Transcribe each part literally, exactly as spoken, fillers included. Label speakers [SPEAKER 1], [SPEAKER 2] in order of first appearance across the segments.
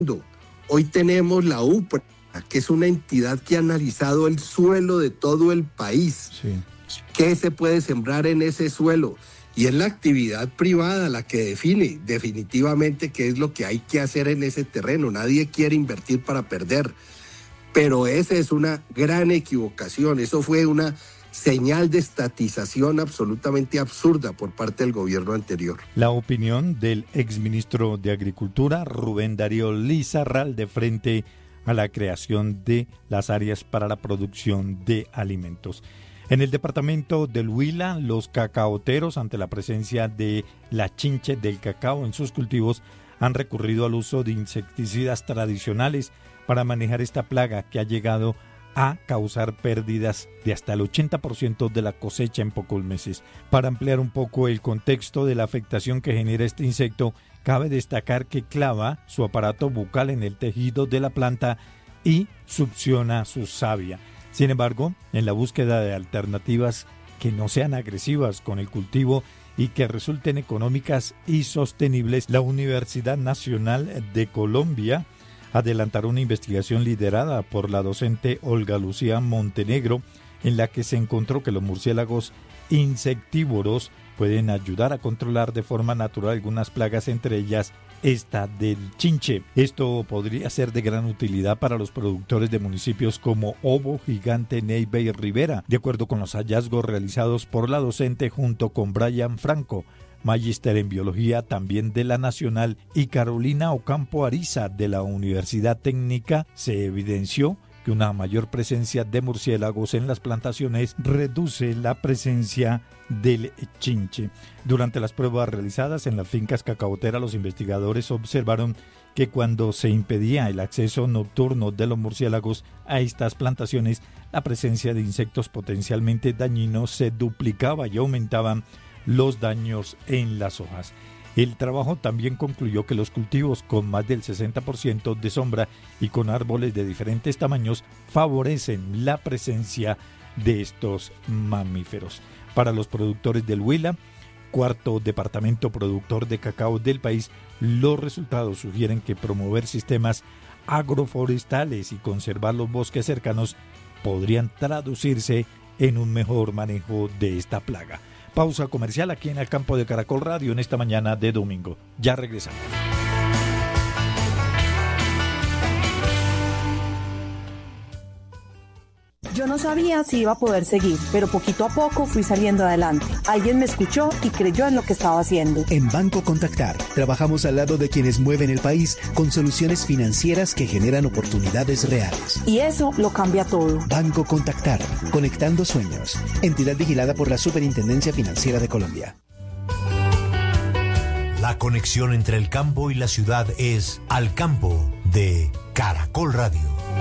[SPEAKER 1] Hoy tenemos la UPRA, que es una entidad que ha analizado el suelo de todo el país. Sí. ¿Qué se puede sembrar en ese suelo? Y es la actividad privada la que define definitivamente qué es lo que hay que hacer en ese terreno. Nadie quiere invertir para perder. Pero esa es una gran equivocación. Eso fue una señal de estatización absolutamente absurda por parte del gobierno anterior.
[SPEAKER 2] La opinión del exministro de Agricultura, Rubén Darío Lizarralde, frente a la creación de las áreas para la producción de alimentos. En el departamento del Huila, los cacaoteros, ante la presencia de la chinche del cacao en sus cultivos, han recurrido al uso de insecticidas tradicionales para manejar esta plaga que ha llegado a causar pérdidas de hasta el ochenta por ciento de la cosecha en pocos meses. Para ampliar un poco el contexto de la afectación que genera este insecto, cabe destacar que clava su aparato bucal en el tejido de la planta y succiona su savia. Sin embargo, en la búsqueda de alternativas que no sean agresivas con el cultivo y que resulten económicas y sostenibles, la Universidad Nacional de Colombia adelantará una investigación liderada por la docente Olga Lucía Montenegro, en la que se encontró que los murciélagos insectívoros pueden ayudar a controlar de forma natural algunas plagas, entre ellas esta del chinche. Esto podría ser de gran utilidad para los productores de municipios como Obo, Gigante, Neiva y Rivera, de acuerdo con los hallazgos realizados por la docente junto con Brian Franco, magíster en biología también de la Nacional, y Carolina Ocampo Ariza de la Universidad Técnica. Se evidenció que una mayor presencia de murciélagos en las plantaciones reduce la presencia del chinche. Durante las pruebas realizadas en las fincas cacaoteras, los investigadores observaron que cuando se impedía el acceso nocturno de los murciélagos a estas plantaciones, la presencia de insectos potencialmente dañinos se duplicaba y aumentaban los daños en las hojas. El trabajo también concluyó que los cultivos con más del sesenta por ciento de sombra y con árboles de diferentes tamaños favorecen la presencia de estos mamíferos. Para los productores del Huila, cuarto departamento productor de cacao del país, los resultados sugieren que promover sistemas agroforestales y conservar los bosques cercanos podrían traducirse en un mejor manejo de esta plaga. Pausa comercial aquí en el campo de Caracol Radio en esta mañana de domingo. Ya regresamos.
[SPEAKER 3] Yo no sabía si iba a poder seguir, pero poquito a poco fui saliendo adelante. Alguien me escuchó y creyó en lo que estaba haciendo.
[SPEAKER 4] En Banco Contactar, trabajamos al lado de quienes mueven el país con soluciones financieras que generan oportunidades reales.
[SPEAKER 3] Y eso lo cambia todo.
[SPEAKER 4] Banco Contactar, conectando sueños. Entidad vigilada por la Superintendencia Financiera de Colombia.
[SPEAKER 5] La conexión entre el campo y la ciudad es Al Campo de Caracol Radio.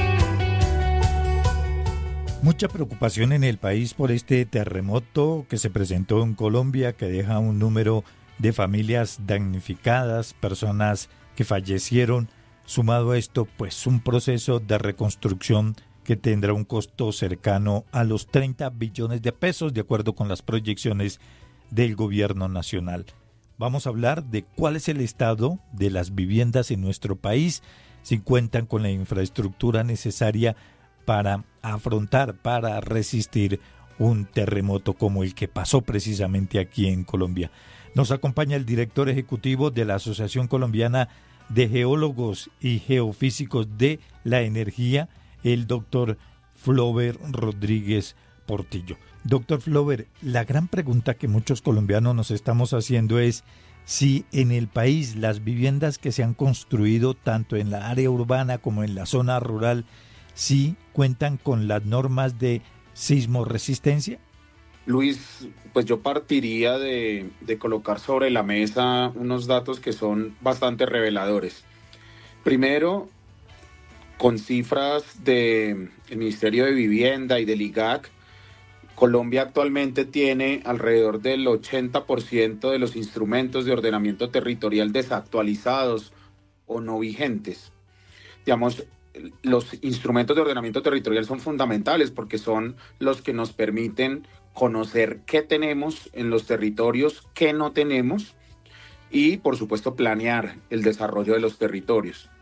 [SPEAKER 2] Mucha preocupación en el país por este terremoto que se presentó en Colombia, que deja un número de familias damnificadas, personas que fallecieron. Sumado a esto, pues un proceso de reconstrucción que tendrá un costo cercano a los treinta billones de pesos, de acuerdo con las proyecciones del gobierno nacional. Vamos a hablar de cuál es el estado de las viviendas en nuestro país, si cuentan con la infraestructura necesaria para afrontar, para resistir un terremoto como el que pasó precisamente aquí en Colombia. Nos acompaña el director ejecutivo de la Asociación Colombiana de Geólogos y Geofísicos de la Energía, el doctor Flober Rodríguez Portillo. Doctor Flober, la gran pregunta que muchos colombianos nos estamos haciendo es si en el país las viviendas que se han construido tanto en la área urbana como en la zona rural sí cuentan con las normas de sismoresistencia.
[SPEAKER 6] Luis, pues yo partiría de, de colocar sobre la mesa unos datos que son bastante reveladores. Primero, con cifras del Ministerio de Vivienda y del I G A C, Colombia actualmente tiene alrededor del ochenta por ciento de los instrumentos de ordenamiento territorial desactualizados o no vigentes. Digamos, los instrumentos de ordenamiento territorial son fundamentales porque son los que nos permiten conocer qué tenemos en los territorios, qué no tenemos y, por supuesto, planear el desarrollo de los territorios.